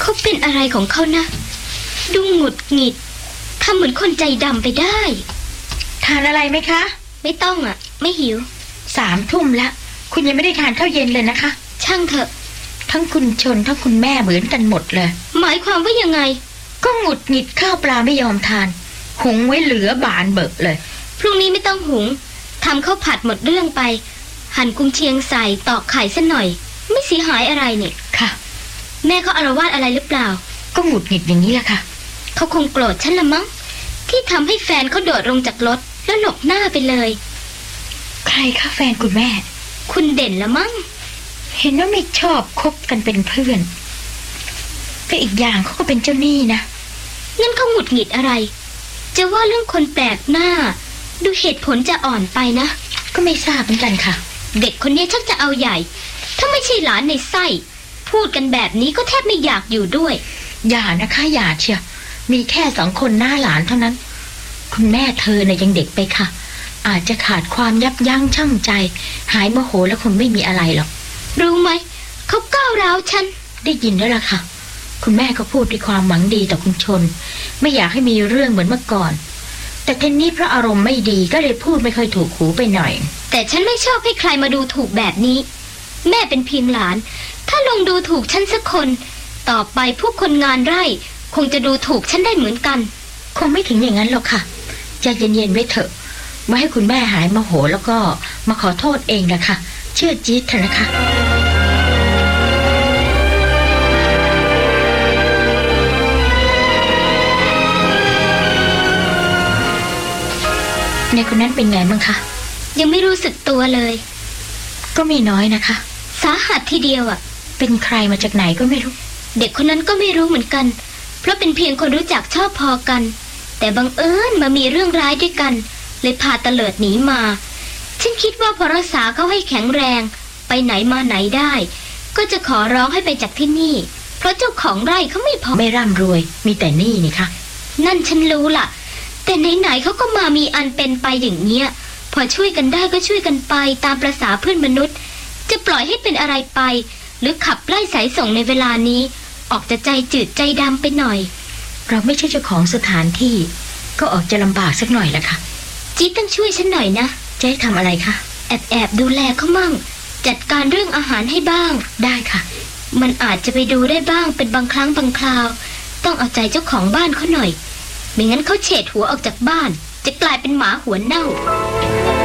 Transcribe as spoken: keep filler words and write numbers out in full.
เขาเป็นอะไรของเขานะดูหงุดหงิดทำเหมือนคนใจดำไปได้ทานอะไรไหมคะไม่ต้องอ่ะไม่หิวสามทุ่มแล้วคุณยังไม่ได้ทานข้าวเย็นเลยนะคะช่างเถอะทั้งคุณชนทั้งคุณแม่เหมือนกันหมดเลยหมายความว่ายังไงก็หงุดหงิดข้าวปลาไม่ยอมทานหุงไว้เหลือบานเบิกเลยพรุ่งนี้ไม่ต้องหุงทำข้าวผัดหมดเรื่องไปหั่นกุ้งเชียงใส่ตอกไข่สักหน่อยไม่เสียหายอะไรเนี่ยค่ะแม่เขาอาละวาดอะไรหรือเปล่าก็หงุดหงิดอย่างนี้แหละค่ะเขาคงโกรธฉันละมั้งที่ทำให้แฟนเขาโดดลงจากรถแล้วหลบหน้าไปเลยใครคะแฟนคุณแม่คุณเด่นละมั้งเห็นว่าไม่ชอบคบกันเป็นเพื่อนก็อีกอย่างเขาก็เป็นเจ้าหนี้นะงั้นเขาหงุดหงิดอะไรจะว่าเรื่องคนแปลกหน้าดูเหตุผลจะอ่อนไปนะก็ไม่ทราบเหมือนกันค่ะเด็กคนนี้ชักจะเอาใหญ่ถ้าไม่ใช่หลานในไส้พูดกันแบบนี้ก็แทบไม่อยากอยู่ด้วยอย่านะคะอย่าเชียวมีแค่สองคนหน้าหลานเท่านั้นคุณแม่เธอน่ะยังเด็กไปค่ะอาจจะขาดความยับยั้งชั่งใจหายโมโหแล้วคงไม่มีอะไรหรอกรู้ไหมเขาก้าวร้าวฉันได้ยินแล้วล่ะค่ะคุณแม่ก็พูดด้วยความหวังดีต่อคุณชนไม่อยากให้มีเรื่องเหมือนเมื่อก่อนแต่ทีนี้เพราะอารมณ์ไม่ดีก็เลยพูดไม่ค่อยถูกหูไปหน่อยแต่ฉันไม่ชอบให้ใครมาดูถูกแบบนี้แม่เป็นเพียงหลานถ้าลงดูถูกฉันสักคนต่อไปพวกคนงานไร่คงจะดูถูกฉันได้เหมือนกันคงไม่ถึงอย่างนั้นหรอกค่ะใจเย็นๆไว้เถอะมาให้คุณแม่หายโมโหแล้วก็มาขอโทษเองนะคะเชื่อจี๊ดเถอะนะคะในคนนั้นเป็นไงบ้างคะยังไม่รู้สึกตัวเลยก็ไม่น้อยนะคะสาหัสทีเดียวอ่ะเป็นใครมาจากไหนก็ไม่รู้เด็กคนนั้นก็ไม่รู้เหมือนกันเพราะเป็นเพียงคนรู้จักชอบพอกันแต่บังเอิญมามีเรื่องร้ายด้วยกันเลยพาเตลิดหนีมาฉันคิดว่าพอรักษาเขาให้แข็งแรงไปไหนมาไหนได้ก็จะขอร้องให้ไปจากที่นี่เพราะเจ้าของไร่เขาไม่พอไม่ร่ำรวยมีแต่หนี้นี่ค่ะนั่นฉันรู้ล่ะแต่ไหนๆเขาก็มามีอันเป็นไปอย่างเงี้ยพอช่วยกันได้ก็ช่วยกันไปตามประสาเพื่อนมนุษย์จะปล่อยให้เป็นอะไรไปหรือขับไล่สายส่งในเวลานี้ออกจะใจจืดใจดำไปหน่อยเราไม่ใช่เจ้าของสถานที่ก็ออกจะลำบากสักหน่อยละค่ะจี๊ดต้องช่วยฉันหน่อยนะจะให้ทำอะไรคะแอบแอบดูแลเขามั่งจัดการเรื่องอาหารให้บ้างได้ค่ะมันอาจจะไปดูได้บ้างเป็นบางครั้งบางคราวต้องเอาใจเจ้าของบ้านเขาหน่อยไม่งั้นเขาเฉดหัวออกจากบ้านจะกลายเป็นหมาหัวเน่า